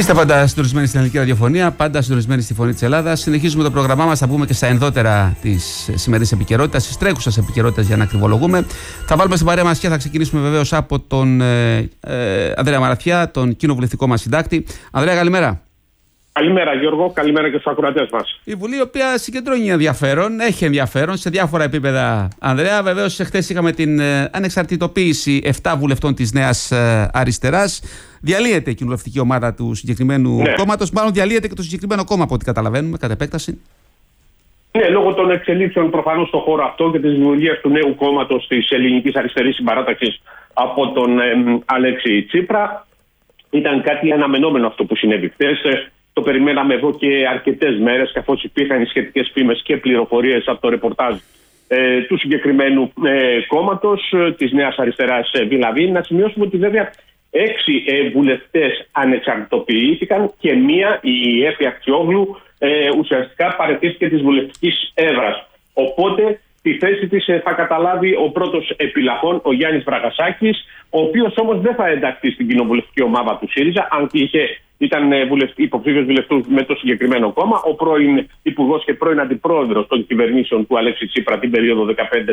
Είστε πάντα συντονισμένοι στην Ελληνική Ραδιοφωνία, πάντα συντονισμένοι στη Φωνή της Ελλάδας. Συνεχίζουμε το πρόγραμμά μας, θα μπούμε και στα ενδότερα της σημερινής επικαιρότητας, της τρέχουσας επικαιρότητας για να ακριβολογούμε. Θα βάλουμε στην παρέα μας και θα ξεκινήσουμε βεβαίως από τον Ανδρέα Μαραθιά, τον κοινοβουλευτικό μας συντάκτη. Ανδρέα, καλημέρα. Καλημέρα Γιώργο, καλημέρα και στους ακροατές μας. Η Βουλή, η οποία συγκεντρώνει ενδιαφέρον, έχει ενδιαφέρον σε διάφορα επίπεδα. Ανδρέα, βεβαίως χθες είχαμε την ανεξαρτητοποίηση 7 βουλευτών της Νέας Αριστεράς. Διαλύεται η κοινοβουλευτική ομάδα του συγκεκριμένου κόμματος, μάλλον διαλύεται και το συγκεκριμένο κόμμα από ό,τι καταλαβαίνουμε, κατά επέκταση. Ναι, λόγω των εξελίξεων προφανώς στον χώρο αυτό και της δημιουργίας του νέου κόμματος της Ελληνικής Αριστερής Συμπαράταξης από τον Αλέξη Τσίπρα. Ήταν κάτι αναμενόμενο αυτό που συνέβη χθες. Το περιμέναμε εδώ και αρκετές μέρες, καθώς υπήρχαν οι σχετικές φήμες και πληροφορίες από το ρεπορτάζ του συγκεκριμένου κόμματος, της Νέας Αριστεράς δηλαδή. Να σημειώσουμε ότι βέβαια 6 βουλευτές ανεξαρτητοποιήθηκαν και μία, η Έφη Αξιόγλου, ουσιαστικά παραιτήθηκε της βουλευτικής έδρας. Οπότε τη θέση της θα καταλάβει ο πρώτος επιλαχών, ο Γιάννης Βραγασάκης, ο οποίος όμως δεν θα ενταχθεί στην κοινοβουλευτική ομάδα του ΣΥΡΙΖΑ, αν και ήταν υποψήφιος βουλευτής με το συγκεκριμένο κόμμα, ο πρώην υπουργός και πρώην αντιπρόεδρος των κυβερνήσεων του Αλέξη Τσίπρα την περίοδο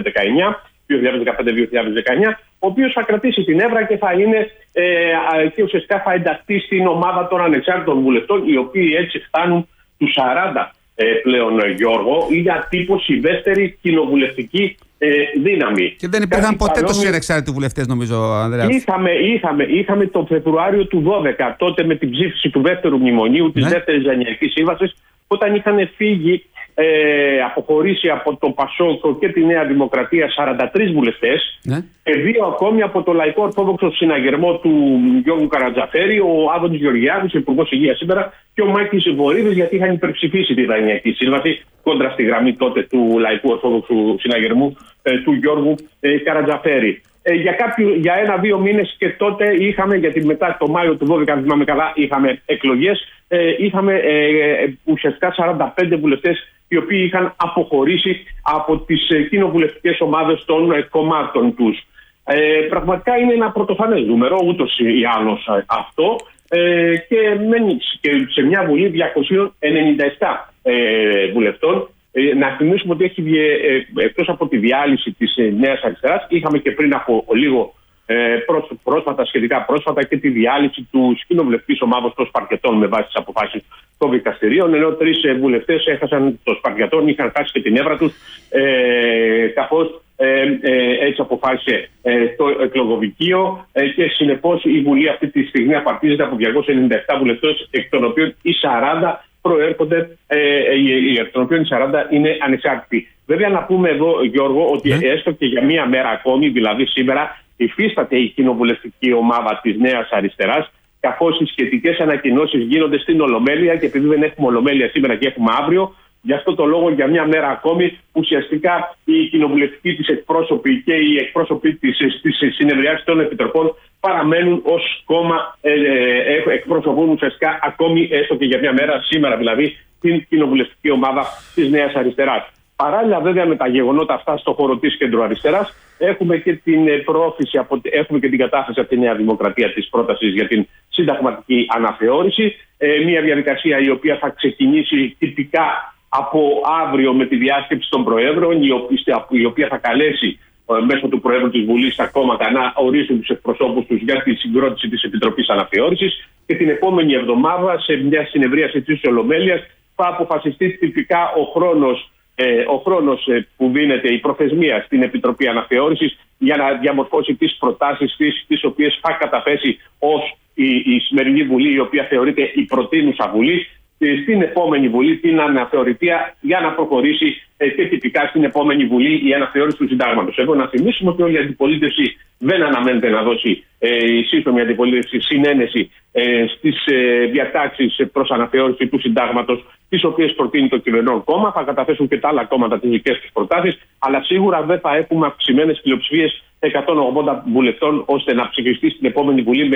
2015-2019, ο οποίος θα κρατήσει την έδρα και θα είναι και ουσιαστικά θα ενταχθεί στην ομάδα των ανεξάρτητων βουλευτών, οι οποίοι έτσι φτάνουν τους 40 πλέον, Γιώργο, για τύπωση δεύτερη κοινοβουλευτική δύναμη. Και δεν υπήρχαν ποτέ τόσοι ανεξάρτητοι βουλευτές, νομίζω, Ανδρέα. Είχαμε τον Φεβρουάριο του 2012, τότε με την ψήφιση του δεύτερου μνημονίου, της δεύτερης Δανειακής Σύμβασης, όταν είχαν φύγει, αποχωρήσει από το ΠΑΣΟΚ και τη Νέα Δημοκρατία 43 βουλευτές, και 2 ακόμη από το Λαϊκό Ορθόδοξο Συναγερμό του Γιώργου Καρατζαφέρη, ο Άδωνης Γεωργιάδης, υπουργός Υγείας σήμερα, και ο Μάκης Βορίδης, γιατί είχαν υπερψηφίσει τη Δανειακή Σύμβαση κόντρα στη γραμμή τότε του Λαϊκού Ορθόδοξου Συναγερμού του Γιώργου Καρατζαφέρη. Για 1-2 μήνες και τότε είχαμε, γιατί μετά το Μάιο του 2012, αν θυμάμαι καλά, είχαμε εκλογές, είχαμε ουσιαστικά 45 βουλευτές οι οποίοι είχαν αποχωρήσει από τις κοινοβουλευτικές ομάδες των κομμάτων τους. Πραγματικά είναι ένα πρωτοφανές νούμερο, ούτως ή άλλως αυτό, και μένει και σε μια Βουλή 297 βουλευτών. Να θυμίσουμε ότι έχει βγει, εκτός από τη διάλυση της Νέας Αριστεράς, είχαμε και πριν από λίγο σχετικά πρόσφατα και τη διάλυση του κοινοβουλευτικής ομάδας των Σπαρτιατών με βάση τις αποφάσεις των δικαστηρίων, ενώ 3 βουλευτές έχασαν το Σπαρτιατών, είχαν χάσει και την έδρα τους, καθώς έτσι αποφάσισε το εκλογοβικείο, και συνεπώς η Βουλή αυτή τη στιγμή απαρτίζεται από 297 βουλευτές, εκ των οποίων οι 40 προέρχονται, εκ των οποίων οι 40 είναι ανεξάρτητοι. Βέβαια, να πούμε εδώ, Γιώργο, ότι έστω και για μία μέρα ακόμη, δηλαδή σήμερα, υφίσταται η κοινοβουλευτική ομάδα της Νέας Αριστεράς, καθώς οι σχετικές ανακοινώσεις γίνονται στην Ολομέλεια, και επειδή δεν έχουμε Ολομέλεια σήμερα και έχουμε αύριο, γι' αυτό το λόγο για μια μέρα ακόμη ουσιαστικά οι κοινοβουλευτικοί της εκπρόσωποι και οι εκπρόσωποι της συνεδριάσης των επιτροπών παραμένουν ως κόμμα, εκπροσωπούν ουσιαστικά ακόμη, έστω και για μια μέρα, σήμερα δηλαδή, την κοινοβουλευτική ομάδα της Νέας Αριστεράς. Παράλληλα, βέβαια, με τα γεγονότα αυτά στο χώρο της κεντροαριστεράς, έχουμε και την προώθηση, έχουμε και την κατάθεση από τη Νέα Δημοκρατία της πρότασης για την συνταγματική αναθεώρηση. Μια διαδικασία η οποία θα ξεκινήσει τυπικά από αύριο με τη διάσκεψη των Προέδρων, η οποία θα καλέσει μέσω του Προέδρου της Βουλής τα κόμματα να ορίσουν τους εκπροσώπους τους για τη συγκρότηση της Επιτροπής Αναθεώρησης, και την επόμενη εβδομάδα, σε μια συνεδρίαση της Ολομέλειας, θα αποφασιστεί τυπικά ο χρόνος που δίνεται, η προθεσμία στην Επιτροπή Αναθεώρησης για να διαμορφώσει τις προτάσεις τις οποίες θα καταθέσει ως η σημερινή Βουλή, η οποία θεωρείται η προτείνουσα Βουλή, στην επόμενη Βουλή την αναθεωρητεία, για να προχωρήσει και τυπικά στην επόμενη Βουλή η αναθεώρηση του συντάγματος. Εδώ να θυμίσουμε ότι όλη η αντιπολίτευση δεν αναμένεται να δώσει, η σύντομη αντιπολίτευση, συνένεση στις διατάξεις προς αναθεώρηση του συντάγματος, τις οποίες προτείνει το κυβερνών κόμμα. Θα καταθέσουν και τα άλλα κόμματα τις δικές τους προτάσεις, αλλά σίγουρα δεν θα έχουμε αυξημένες πλειοψηφίες 180 βουλευτών, ώστε να ψηφιστεί στην επόμενη Βουλή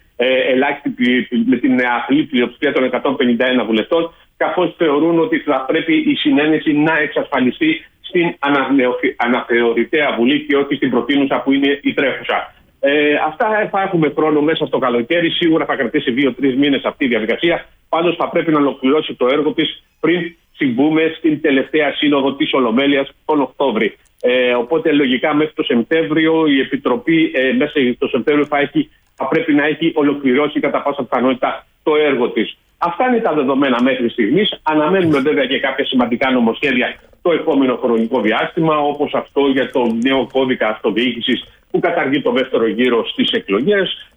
με την απλή πλειοψηφία των 151 βουλευτών, καθώς θεωρούν ότι θα πρέπει η συνένεση να εξασφαλιστεί στην αναθεωρητέα Βουλή και όχι στην προτείνουσα που είναι η τρέχουσα. Αυτά θα έχουμε χρόνο μέσα στο καλοκαίρι. Σίγουρα θα κρατήσει 2-3 μήνες αυτή η διαδικασία. Πάντως θα πρέπει να ολοκληρώσει το έργο της πριν συμβούμε στην τελευταία σύνοδο της Ολομέλειας τον Οκτώβρη. Οπότε λογικά μέχρι το Σεπτέμβριο η Επιτροπή μέσα στο Σεπτέμβριο θα πρέπει να έχει ολοκληρώσει κατά πάσα πιθανότητα το έργο της. Αυτά είναι τα δεδομένα μέχρι στιγμής. Αναμένουμε βέβαια και κάποια σημαντικά νομοσχέδια το επόμενο χρονικό διάστημα, όπως αυτό για το νέο κώδικα αυτοδιοίκησης που καταργεί το δεύτερο γύρο στις εκλογές,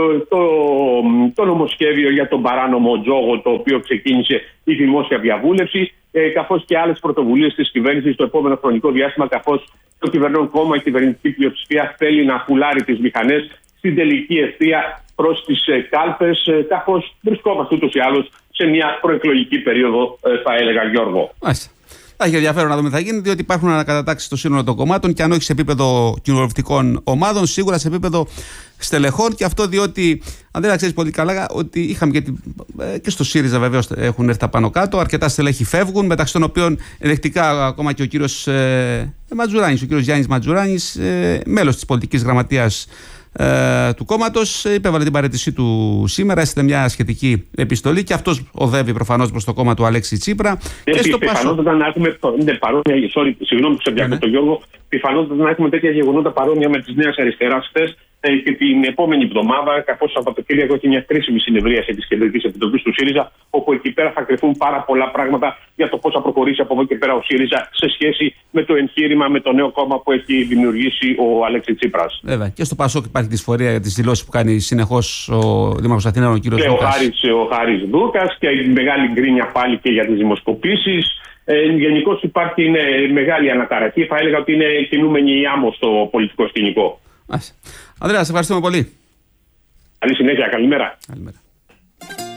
το νομοσχέδιο για τον παράνομο τζόγο, το οποίο ξεκίνησε η δημόσια διαβούλευση, καθώς και άλλες πρωτοβουλίες της κυβέρνησης το επόμενο χρονικό διάστημα, καθώς το κυβερνών κόμμα, η κυβερνητική πλειοψηφία θέλει να πουλάρει τις μηχανές στην τελική ευθεία προς τις κάλπες, καθώς βρισκόμαστε ούτως ή άλλως σε μια προεκλογική περίοδο, θα έλεγα, Γιώργο. Μάλιστα. Θα έχει ενδιαφέρον να δούμε τι θα γίνει, διότι υπάρχουν ανακατατάξεις στο σύνολο των κομμάτων και αν όχι σε επίπεδο κοινοβουλευτικών ομάδων, σίγουρα σε επίπεδο στελεχών. Και αυτό διότι, Ανδρέα, ξέρεις πολύ καλά ότι είχαμε και στο ΣΥΡΙΖΑ βεβαίως έχουν έρθει τα πάνω κάτω. Αρκετά στελέχη φεύγουν, μεταξύ των οποίων ενδεικτικά ακόμα και ο κύριος Ματζουράνης, ο κύριος Γιάννης Ματζουράνης, μέλος της πολιτικής γραμματείας του κόμματος, υπέβαλε την παραίτησή του σήμερα, έστειλε μια σχετική επιστολή και αυτός οδεύει προφανώς προς το κόμμα του Αλέξη Τσίπρα. Πιθανότατα να έχουμε παρόμοια, συγγνώμη που σε διακόπτω τον Γιώργο, πιθανότατα να έχουμε τέτοια γεγονότα παρόμοια με της Νέας Αριστεράς χθες και την επόμενη εβδομάδα, καθώς Σαββατοκύριακο έχει μια κρίσιμη συνεδρίαση της Κεντρικής Επιτροπής του ΣΥΡΙΖΑ, όπου εκεί πέρα θα κρυφούν πάρα πολλά πράγματα για το πώς θα προχωρήσει από εδώ και πέρα ο ΣΥΡΙΖΑ σε σχέση με το εγχείρημα, με το νέο κόμμα που έχει δημιουργήσει ο Αλέξη Τσίπρας. Βέβαια. Και στο ΠΑΣΟΚ υπάρχει δυσφορία για τις δηλώσεις που κάνει συνεχώς ο Δήμαρχος Αθηναίων, ο κ. Δούκας. Ο Χάρης Δούκας και η μεγάλη γκρίνια πάλι και για τις δημοσκοπήσεις. Γενικώς υπάρχει μεγάλη αναταραχή. Θα έλεγα ότι είναι κινούμενη η άμμο στο πολιτικό σκηνικό. Ανδρέα, σε ευχαριστούμε πολύ. Καλή συνέχεια. Καλημέρα. Καλημέρα.